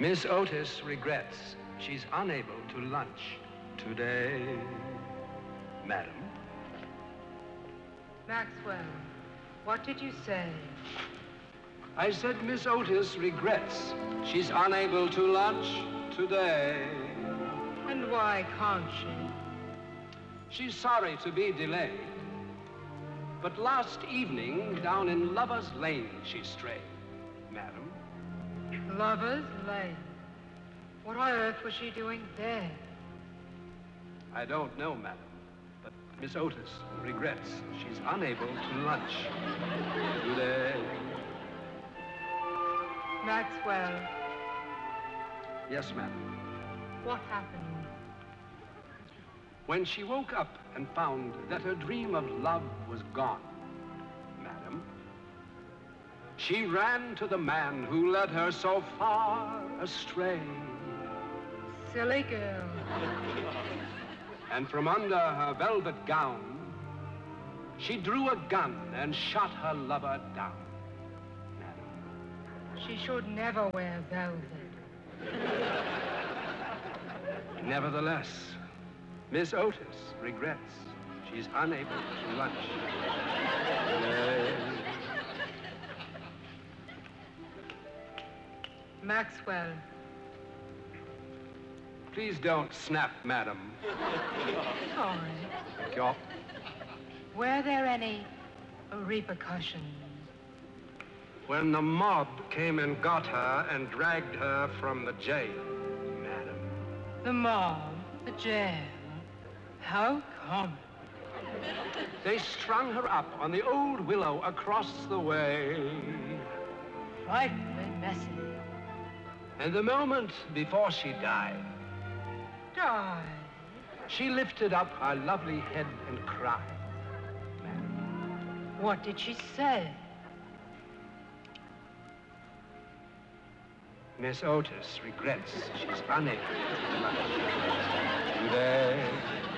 Miss Otis regrets she's unable to lunch today, madam. Maxwell, what did you say? I said Miss Otis regrets she's unable to lunch today. And why can't she? She's sorry to be delayed, but last evening down in Lover's Lane she strayed, madam. Lover's Lane? What on earth was she doing there? I don't know, madam, but Miss Otis regrets she's unable to lunch today. Maxwell. Yes, madam. What happened? When she woke up and found that her dream of love was gone, madam, she ran to the man who led her so far astray. Silly girl. And from under her velvet gown, she drew a gun and shot her lover down, madam. She should never wear velvet. Nevertheless, Miss Otis regrets she's unable to lunch today. Maxwell. Please don't snap, madam. Sorry. Sure. Were there any repercussions? When the mob came and got her and dragged her from the jail, madam. The mob? The jail? How common. They strung her up on the old willow across the way. Frightfully messy. And the moment before she died, Die. she lifted up her lovely head and cried. What did she say? Miss Otis regrets she's unable to lunch today.